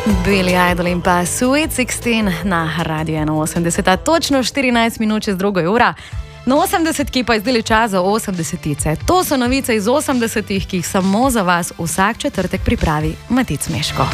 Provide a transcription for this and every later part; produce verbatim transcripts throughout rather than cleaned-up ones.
Billy Idol in pa Sweet sixteen na Radio ena osemdeset, točno štirinajst minut čez drugo ura. Na osemdesetki pa je zdaj čas za osemdesetice. To so novice iz osemdesetih, ki jih samo za vas vsak četrtek pripravi Matic Meško.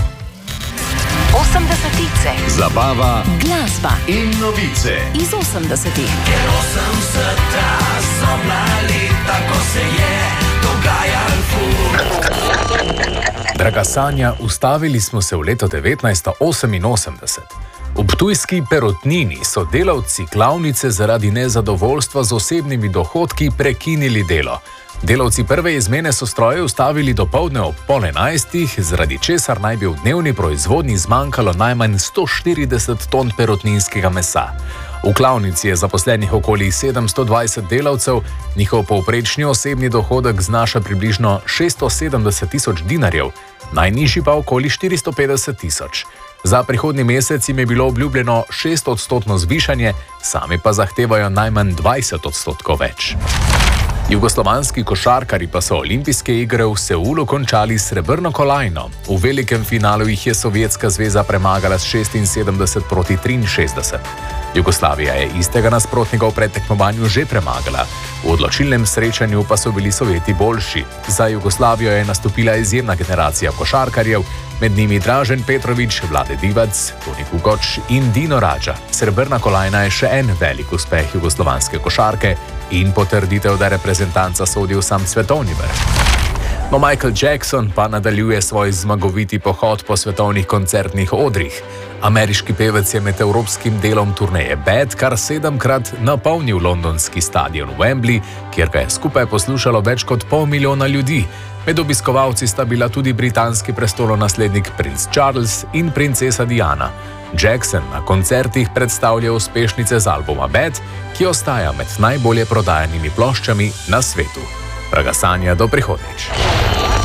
osemdesetice. Zabava, glasba in novice iz osemdesetih. Ker osemdeseta so bila leta, ko se je dogajal ful. Draga Sanja, ustavili smo se v leto devetnajststo oseminosemdeset. V ptujski Perutnini so delavci klavnice zaradi nezadovoljstva z osebnimi dohodki prekinili delo. Delavci prve izmene so stroje ustavili dopoldne ob pol enajstih, zaradi česar naj bi v dnevni proizvodnji zmanjkalo najmanj sto štirideset ton perutninskega mesa. V klavnici je zaposlenih okoli sedemsto dvajset delavcev, njihov povprečni osebni dohodek znaša približno šeststo sedemdeset tisoč dinarjev, najnižji pa okoli štiristo petdeset tisoč. Za prihodnji mesec jim je bilo obljubljeno šest odstotno zvišanje, sami pa zahtevajo najmanj dvajset odstotkov več. Jugoslovanski košarkarji pa so olimpijske igre v Seulu končali s srebrno kolajno. V velikem finalu jih je Sovjetska zveza premagala s šestinsedemdeset proti triinšestdeset. Jugoslavija je istega nasprotnika v predtekmovanju že premagala. V odločilnem srečanju pa so bili Sovjeti boljši. Za Jugoslavijo je nastopila izjemna generacija košarkarjev, med njimi Dražen Petrović, Vlade Divac, Toni Kukoč in Dino Radža. Srebrna kolajna je še en velik uspeh jugoslovanske košarke in potrditev, da reprezentanca sodi v sam svetovni vrh. No, Michael Jackson pa nadaljuje svoj zmagoviti pohod po svetovnih koncertnih odrih. Ameriški pevec je med evropskim delom turneje Bad kar sedemkrat napolnil londonski stadion Wembley, kjer ga je skupaj poslušalo več kot pol milijona ljudi. Med obiskovalci sta bila tudi britanski prestolonaslednik princ Charles in princesa Diana. Jackson na koncertih predstavlja uspešnice z albuma Bad, ki ostaja med najbolje prodajanimi ploščami na svetu. Draga Sanja, do prihodnjič.